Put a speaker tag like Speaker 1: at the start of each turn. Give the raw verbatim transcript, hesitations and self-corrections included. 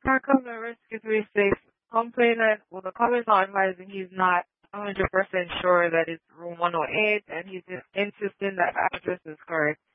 Speaker 1: Markham the risk is very safe. Complainant, well, the complainant not advising he's not one hundred percent sure that it's room one oh eight, and he's insisting that address is correct.